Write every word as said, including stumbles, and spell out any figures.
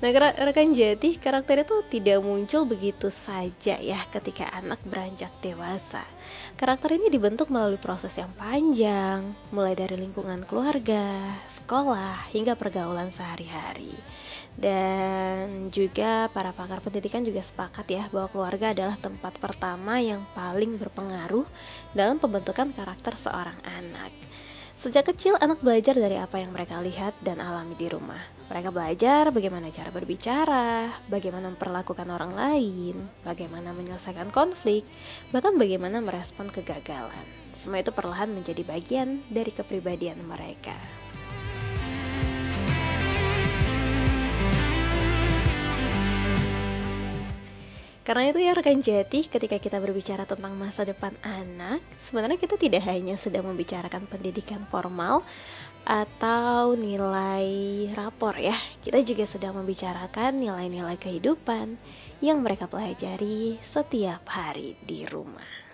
Nah, rekan Jati, karakter itu tidak muncul begitu saja ya ketika anak beranjak dewasa. Karakter ini dibentuk melalui proses yang panjang, mulai dari lingkungan keluarga, sekolah, hingga pergaulan sehari-hari. Dan juga para pakar pendidikan juga sepakat ya bahwa keluarga adalah tempat pertama yang paling berpengaruh dalam pembentukan karakter seorang anak. Sejak kecil, anak belajar dari apa yang mereka lihat dan alami di rumah. Mereka belajar bagaimana cara berbicara, bagaimana memperlakukan orang lain, bagaimana menyelesaikan konflik, bahkan bagaimana merespon kegagalan. Semua itu perlahan menjadi bagian dari kepribadian mereka. Karena itu ya rekan Jati, ketika kita berbicara tentang masa depan anak, sebenarnya kita tidak hanya sedang membicarakan pendidikan formal atau nilai rapor ya. Kita juga sedang membicarakan nilai-nilai kehidupan yang mereka pelajari setiap hari di rumah.